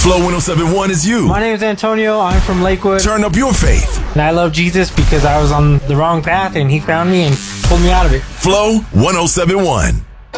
Flow 1071 is you. My name is Antonio. I'm from Lakewood. Turn up your faith. And I love Jesus because I was on the wrong path and he found me and pulled me out of it. Flow 1071.